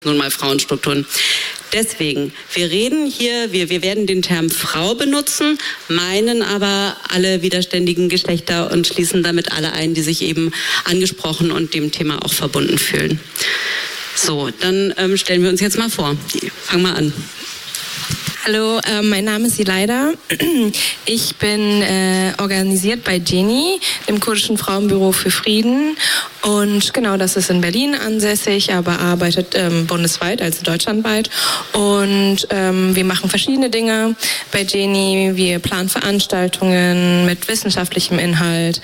nun mal Frauenstrukturen. Deswegen, wir reden hier, wir werden den Term Frau benutzen, meinen aber alle widerständigen Geschlechter und schließen damit alle ein, die sich eben angesprochen und dem Thema auch verbunden fühlen. So, dann stellen wir uns jetzt mal vor. Fang mal an. Hallo, mein Name ist Ileida. Ich bin organisiert bei GENI, dem kurdischen Frauenbüro für Frieden. Und genau, das ist in Berlin ansässig, aber arbeitet bundesweit, also deutschlandweit. Und wir machen verschiedene Dinge bei GENI. Wir planen Veranstaltungen mit wissenschaftlichem Inhalt.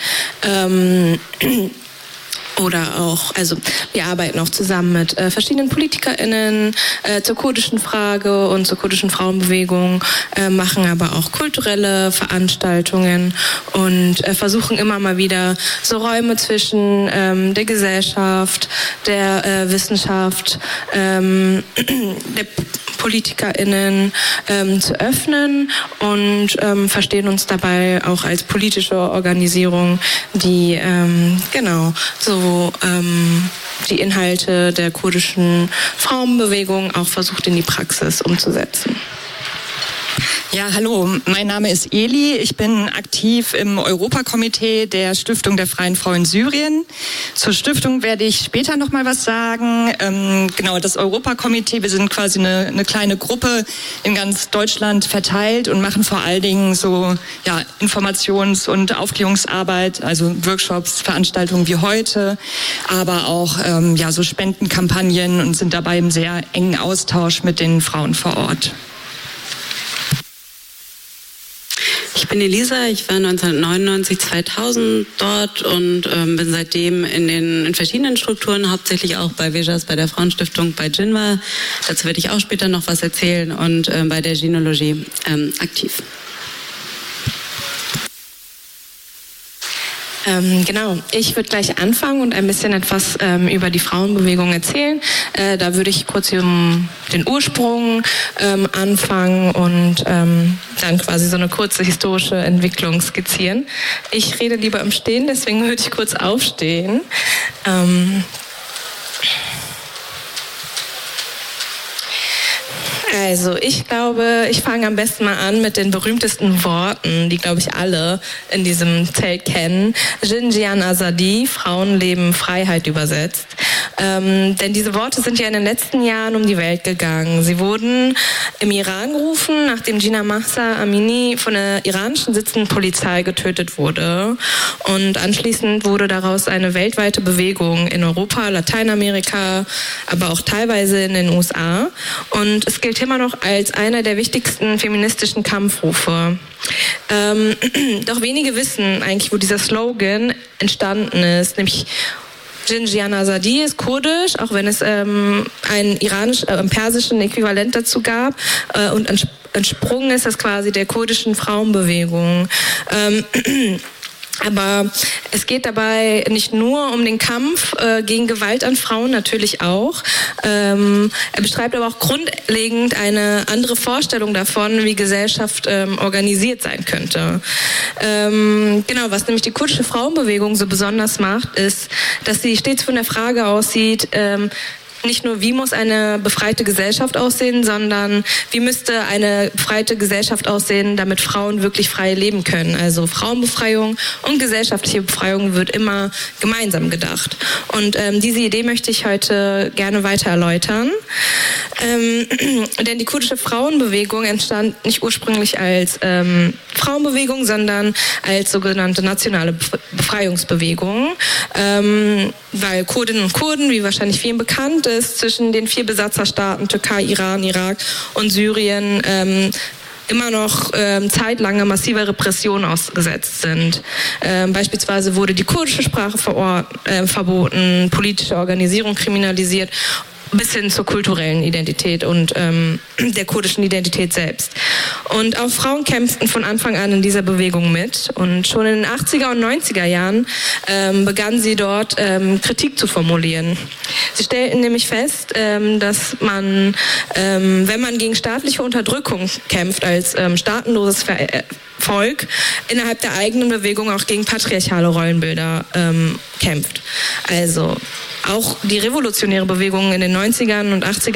Oder auch, also wir arbeiten auch zusammen mit verschiedenen PolitikerInnen zur kurdischen Frage und zur kurdischen Frauenbewegung, machen aber auch kulturelle Veranstaltungen und versuchen immer mal wieder so Räume zwischen der Gesellschaft, der Wissenschaft, der PolitikerInnen zu öffnen und verstehen uns dabei auch als politische Organisierung, die genau so die Inhalte der kurdischen Frauenbewegung auch versucht in die Praxis umzusetzen. Ja, hallo, mein Name ist Eli. Ich bin aktiv im Europakomitee der Stiftung der Freien Frauen Syrien. Zur Stiftung werde ich später noch mal was sagen. Genau, das Europakomitee, wir sind quasi eine kleine Gruppe in ganz Deutschland verteilt und machen vor allen Dingen so Informations- und Aufklärungsarbeit, also Workshops, Veranstaltungen wie heute, aber auch so Spendenkampagnen und sind dabei im sehr engen Austausch mit den Frauen vor Ort. Ich bin Elisa, ich war 1999, 2000 dort und bin seitdem in verschiedenen Strukturen, hauptsächlich auch bei Vejas, bei der Frauenstiftung, bei Jinwa, dazu werde ich auch später noch was erzählen, und bei der Gynäkologie aktiv. Genau, ich würde gleich anfangen und ein bisschen etwas über die Frauenbewegung erzählen. Da würde ich kurz um den Ursprung anfangen und dann quasi so eine kurze historische Entwicklung skizzieren. Ich rede lieber im Stehen, deswegen würde ich kurz aufstehen. Also ich glaube, ich fange am besten mal an mit den berühmtesten Worten, die, glaube ich, alle in diesem Zelt kennen. Jinjian Azadi, Frauenleben, Freiheit übersetzt. Denn diese Worte sind ja in den letzten Jahren um die Welt gegangen. Sie wurden im Iran gerufen, nachdem Jina Mahsa Amini von der iranischen sitzenden Polizei getötet wurde. Und anschließend wurde daraus eine weltweite Bewegung in Europa, Lateinamerika, aber auch teilweise in den USA. Und es gilt immer noch als einer der wichtigsten feministischen Kampfrufe. Doch wenige wissen eigentlich, wo dieser Slogan entstanden ist, nämlich Jinjian Azadi ist kurdisch, auch wenn es einen persischen Äquivalent dazu gab, und entsprungen ist das quasi der kurdischen Frauenbewegung. Aber es geht dabei nicht nur um den Kampf gegen Gewalt an Frauen, natürlich auch. Er beschreibt aber auch grundlegend eine andere Vorstellung davon, wie Gesellschaft organisiert sein könnte. Genau, was nämlich die kurdische Frauenbewegung so besonders macht, ist, dass sie stets von der Frage aussieht, nicht nur, wie muss eine befreite Gesellschaft aussehen, sondern wie müsste eine befreite Gesellschaft aussehen, damit Frauen wirklich frei leben können. Also Frauenbefreiung und gesellschaftliche Befreiung wird immer gemeinsam gedacht. Und diese Idee möchte ich heute gerne weiter erläutern. Denn die kurdische Frauenbewegung entstand nicht ursprünglich als Frauenbewegung, sondern als sogenannte nationale Befreiungsbewegung. Weil Kurdinnen und Kurden, wie wahrscheinlich vielen bekannt ist, zwischen den 4 Besatzerstaaten Türkei, Iran, Irak und Syrien immer noch zeitlange massiver Repression ausgesetzt sind. Beispielsweise wurde die kurdische Sprache verboten, politische Organisierung kriminalisiert, bis hin zur kulturellen Identität und der kurdischen Identität selbst. Und auch Frauen kämpften von Anfang an in dieser Bewegung mit. Und schon in den 80er und 90er Jahren begannen sie dort Kritik zu formulieren. Sie stellten nämlich fest, dass man, wenn man gegen staatliche Unterdrückung kämpft, als staatenloses Volk innerhalb der eigenen Bewegung auch gegen patriarchale Rollenbilder kämpft. Also auch die revolutionäre Bewegung in den 90ern und 80ern